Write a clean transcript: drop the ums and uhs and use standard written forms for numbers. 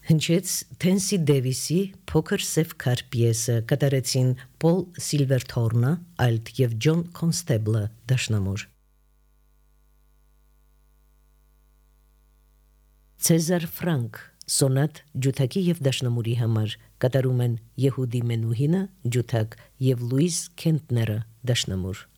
Հնչեց Թենսի Դեվիսի Փոքր սև քար պիեսը, կատարեցին Պոլ Սիլվերթորնը, Ալտ և Ջոն Կոնստեբլը դաշնամուր։ Ցեզար Ֆրանկ Սոնատ ջութակի և դաշնամուրի համար, կատարում են Եհուդի Մենուհինը ջութակ և Լուիս Քենտները դաշնամուր։